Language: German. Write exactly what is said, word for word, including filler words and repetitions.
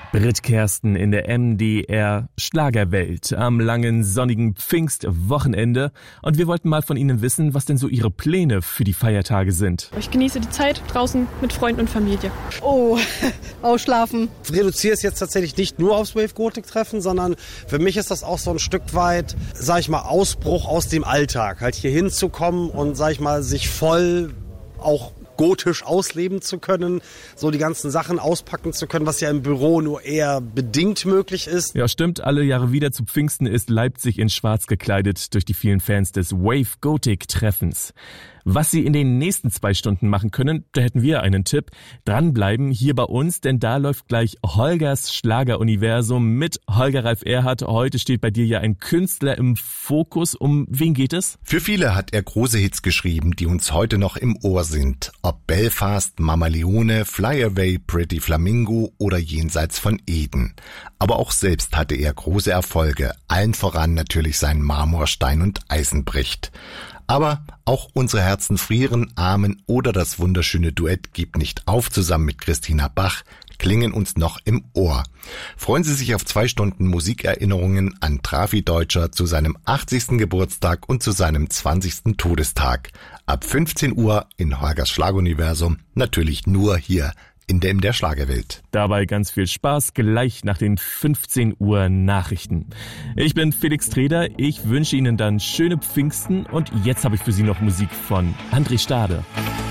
Brit Kersten in der M D R Schlagerwelt am langen sonnigen Pfingstwochenende. Und wir wollten mal von Ihnen wissen, was denn so Ihre Pläne für die Feiertage sind. Ich genieße die Zeit draußen mit Freunden und Familie. Oh, ausschlafen. Ich reduziere es jetzt tatsächlich nicht nur aufs Wave Gothic Treffen, sondern für mich ist das auch so ein Stück weit, sag ich mal, Ausbruch aus dem Alltag. Halt hier hinzukommen und, sag ich mal, sich voll auch gotisch ausleben zu können, so die ganzen Sachen auspacken zu können, was ja im Büro nur eher bedingt möglich ist. Ja, stimmt, alle Jahre wieder zu Pfingsten ist Leipzig in schwarz gekleidet durch die vielen Fans des Wave Gothic Treffens. Was Sie in den nächsten zwei Stunden machen können, da hätten wir einen Tipp. Dranbleiben hier bei uns, denn da läuft gleich Holgers Schlageruniversum mit Holger Ralf Erhardt. Heute steht bei dir ja ein Künstler im Fokus. Um wen geht es? Für viele hat er große Hits geschrieben, die uns heute noch im Ohr sind. Ob Belfast, Mama Leone, Fly Away, Pretty Flamingo oder Jenseits von Eden. Aber auch selbst hatte er große Erfolge, allen voran natürlich sein Marmorstein und Eisen bricht. Aber auch Unsere Herzen frieren, Amen oder das wunderschöne Duett Gib nicht auf zusammen mit Christina Bach klingen uns noch im Ohr. Freuen Sie sich auf zwei Stunden Musikerinnerungen an Trafi Deutscher zu seinem achtzigsten Geburtstag und zu seinem zwanzigsten Todestag. Ab fünfzehn Uhr in Holgers Schlageruniversum, natürlich nur hier in der, in der Schlagerwelt. Dabei ganz viel Spaß gleich nach den fünfzehn Uhr Nachrichten. Ich bin Felix Treder, ich wünsche Ihnen dann schöne Pfingsten und jetzt habe ich für Sie noch Musik von André Stade.